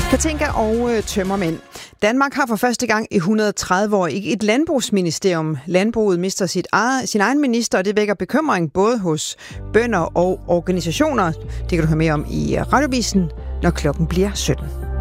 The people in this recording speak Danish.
Katinka og tømmermænd. Danmark har for første gang i 130 år ikke et landbrugsministerium. Landbruget mister sin egen minister, og det vækker bekymring både hos bønder og organisationer. Det kan du høre mere om i Radiovisen, når klokken bliver 17.